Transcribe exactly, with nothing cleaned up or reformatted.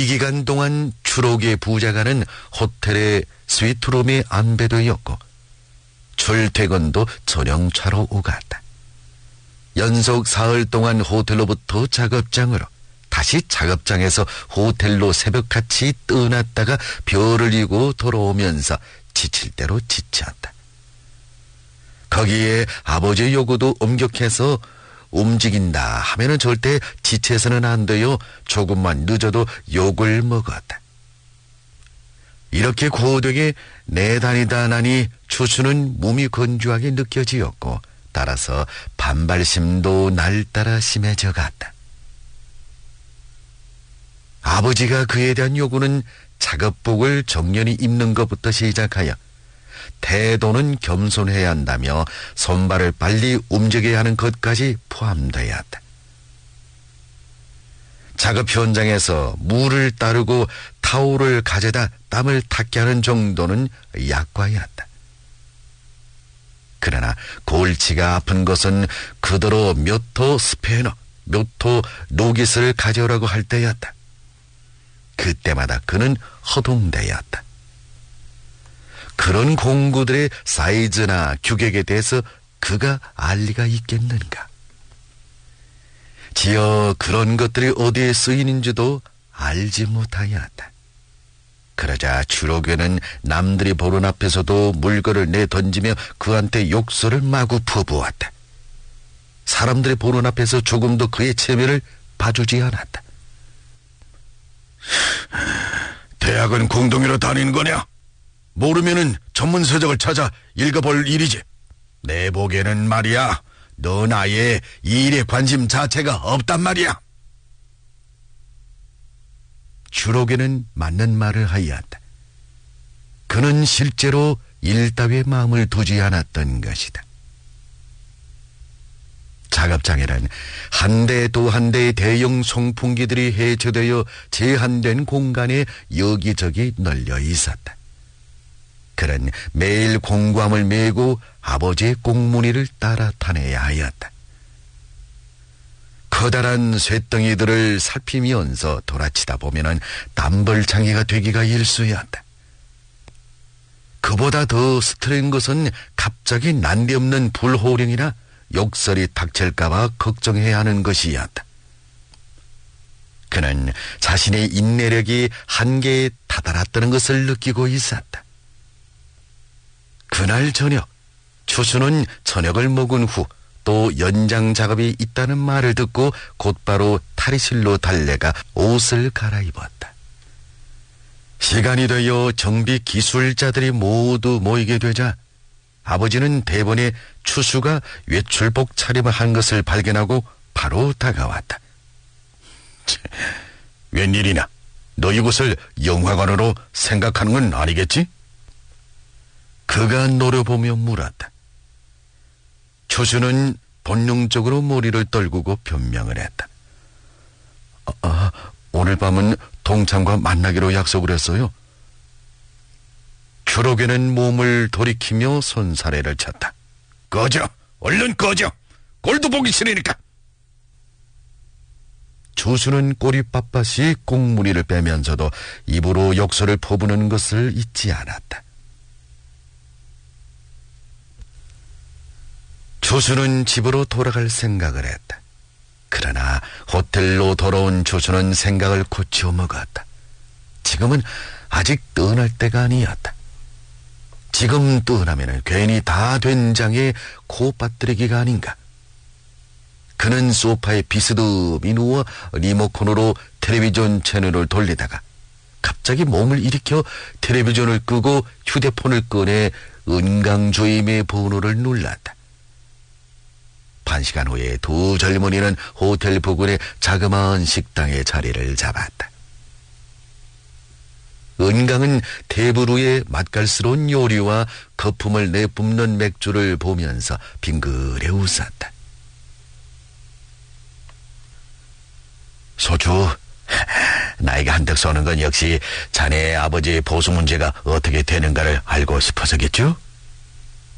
기간 동안 추록의 부자가는 호텔의 스위트룸에 안배되었고 출퇴근도 전용차로 오갔다. 연속 사흘 동안 호텔로부터 작업장으로, 다시 작업장에서 호텔로 새벽같이 떠났다가 별을 이고 돌아오면서 지칠 대로 지쳤다. 거기에 아버지의 요구도 엄격해서 움직인다 하면은 절대 지체서는 안 돼요. 조금만 늦어도 욕을 먹었다. 이렇게 고되게 내다니다 나니 추수는 몸이 건조하게 느껴지었고, 따라서 반발심도 날따라 심해져 갔다. 아버지가 그에 대한 요구는 작업복을 정연히 입는 것부터 시작하여 태도는 겸손해야 한다며 손발을 빨리 움직여야 하는 것까지 포함되었다. 작업 현장에서 물을 따르고 타올을 가져다 땀을 닦게 하는 정도는 약과였다. 그러나 골치가 아픈 것은 그대로 묘토 스페너, 묘토 로깃을 가져오라고 할 때였다. 그때마다 그는 허둥대었다. 그런 공구들의 사이즈나 규격에 대해서 그가 알 리가 있겠는가? 지어 그런 것들이 어디에 쓰이는지도 알지 못하였다. 그러자 주로교는 남들이 보는 앞에서도 물건을 내던지며 그한테 욕설을 마구 퍼부었다. 사람들이 보는 앞에서 조금도 그의 체면을 봐주지 않았다. 대학은 공동으로 다니는 거냐? 모르면은 전문 서적을 찾아 읽어볼 일이지. 내 보기에는 말이야, 넌 아예 이 일에 관심 자체가 없단 말이야. 주록에는 맞는 말을 하였다. 그는 실제로 일 따위에 마음을 두지 않았던 것이다. 작업장에는 한 대 또 한 대의 대형 송풍기들이 해체되어 제한된 공간에 여기저기 널려 있었다. 그는 매일 공구함을 메고 아버지의 꽁무니를 따라 타내야 하였다. 커다란 쇳덩이들을 살피면서 돌아치다 보면은 땀벌창이가 되기가 일쑤였다. 그보다 더 스트레인 것은 갑자기 난데없는 불호령이나 욕설이 닥칠까봐 걱정해야 하는 것이었다. 그는 자신의 인내력이 한계에 다다랐다는 것을 느끼고 있었다. 그날 저녁, 추수는 저녁을 먹은 후 또 연장 작업이 있다는 말을 듣고 곧바로 탈의실로 달려가 옷을 갈아입었다. 시간이 되어 정비 기술자들이 모두 모이게 되자 아버지는 대번에 추수가 외출복 차림을 한 것을 발견하고 바로 다가왔다. 웬일이냐? 너 이곳을 영화관으로 생각하는 건 아니겠지? 그가 노려보며 물었다. 추수는 본능적으로 머리를 떨구고 변명을 했다. 아, 아, 오늘 밤은 동창과 만나기로 약속을 했어요. 주록에는 몸을 돌이키며 손사래를 쳤다. 꺼져! 얼른 꺼져! 꼴도 보기 싫으니까! 조수는 꼬리 빳빳이 꽁무니를 빼면서도 입으로 욕설을 퍼부는 것을 잊지 않았다. 조수는 집으로 돌아갈 생각을 했다. 그러나 호텔로 돌아온 조수는 생각을 고쳐 먹었다. 지금은 아직 떠날 때가 아니었다. 지금 떠나면 괜히 다 된 장에 코 빠뜨리기가 아닌가. 그는 소파에 비스듬히 누워 리모컨으로 텔레비전 채널을 돌리다가 갑자기 몸을 일으켜 텔레비전을 끄고 휴대폰을 꺼내 은강조임의 번호를 눌렀다. 반 시간 후에 두 젊은이는 호텔 부근의 자그마한 식당에 자리를 잡았다. 은강은 테이블 위에 맛깔스러운 요리와 거품을 내뿜는 맥주를 보면서 빙그레 웃었다. 소주, 나이가 한턱 쏘는 건 역시 자네 아버지의 보수 문제가 어떻게 되는가를 알고 싶어서겠죠?